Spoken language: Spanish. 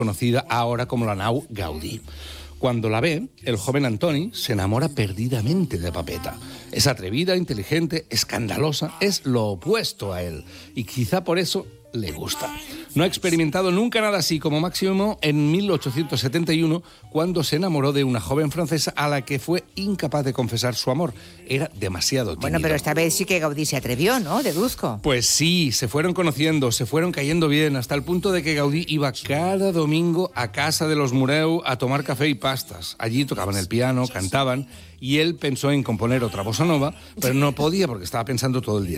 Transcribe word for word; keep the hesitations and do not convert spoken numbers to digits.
conocida ahora como la nau Gaudí. Cuando la ve, el joven Antoni se enamora perdidamente de Pepeta. Es atrevida, inteligente, escandalosa, es lo opuesto a él. Y quizá por eso le gusta. No ha experimentado nunca nada así, como máximo en mil ochocientos setenta y uno, cuando se enamoró de una joven francesa a la que fue incapaz de confesar su amor. Era demasiado tímido. Bueno, pero esta vez sí que Gaudí se atrevió, ¿no? Deduzco. Pues sí, se fueron conociendo, se fueron cayendo bien, hasta el punto de que Gaudí iba cada domingo a casa de los Mureu a tomar café y pastas. Allí tocaban el piano, cantaban, y él pensó en componer otra bossa nova, pero no podía porque estaba pensando todo el día.